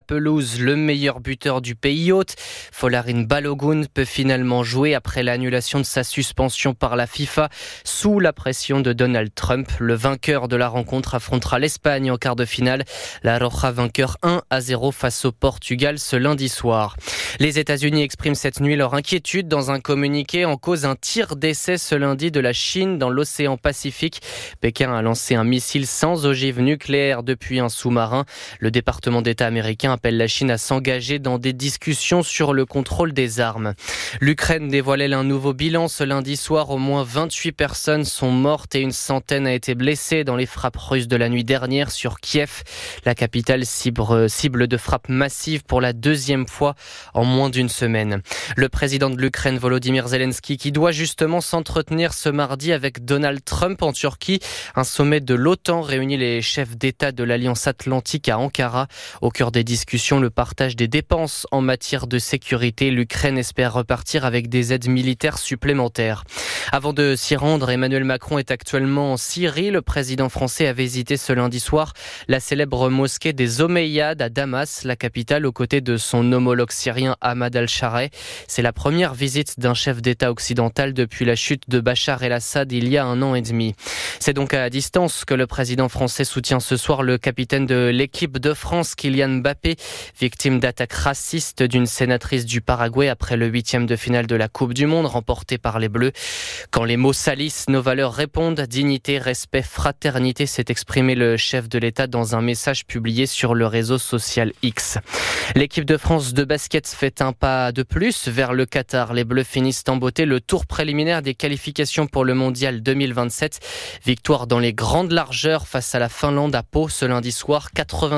pelouse. Le meilleur buteur du pays hôte, Folarin Balogun, peut finalement jouer après l'annulation de sa suspension par la FIFA sous la pression de Donald Trump. Le vainqueur de la rencontre affrontera l'Espagne en quart de finale. La Roja vainqueur 1-0 face au Portugal ce lundi soir. Les États-Unis expriment cette nuit leur inquiétude dans un communiqué en cause un tir d'essai ce lundi de la Chine dans l'océan Pacifique. Pékin a lancé un missile sans ogive nucléaire depuis un sous-marin. Le département d'État américain appelle la Chine à s'engager dans des discussions sur le contrôle des armes. L'Ukraine dévoilait un nouveau bilan ce lundi soir. Au moins 28 personnes sont mortes et une centaine a été blessée dans les frappes russes de la nuit dernière sur Kiev. La capitale cible de frappes massives pour la deuxième fois en moins d'une semaine. Le président de l'Ukraine, Volodymyr Zelensky, qui doit justement s'entretenir ce mardi avec Donald Trump en Turquie. Un sommet de l'OTAN réunit les chefs d'État de l'Alliance Atlantique à Ankara. Au cœur des discussions, le partage des dépenses en matière de sécurité. L'Ukraine espère repartir avec des aides militaires supplémentaires. Avant de s'y rendre, Emmanuel Macron est actuellement en Syrie. Le président français a visité ce lundi soir la célèbre mosquée des Omeyyades à Damas, la capitale, aux côtés de son homologue syrien Ahmad al-Shareh. C'est la première visite d'un chef d'État occidental depuis la chute de Bachar el-Assad il y a 1 an et demi. C'est donc à distance que le président français soutient ce soir le capitaine de l'équipe de France, Kylian Mbappé, victime d'attaques racistes d'une sénatrice du Paraguay après le 8e de finale de la Coupe du Monde remporté par les Bleus. Quand les mots salissent, nos valeurs répondent. Dignité, respect, fraternité, s'est exprimé le chef de l'État dans un message publié sur le réseau social X. L'équipe de France de basket fait un pas de plus vers le Qatar. Les Bleus finissent en beauté le tour préliminaire des qualifications pour le Mondial 2027. Victoire dans les grandes largeurs face à la Finlande à Pau ce lundi soir,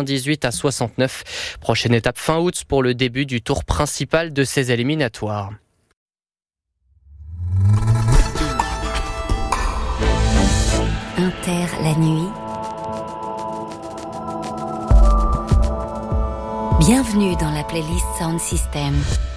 98-69. Prochaine étape fin août pour le début du tour principal de ces éliminatoires. Inter la nuit. Bienvenue dans la playlist Sound System.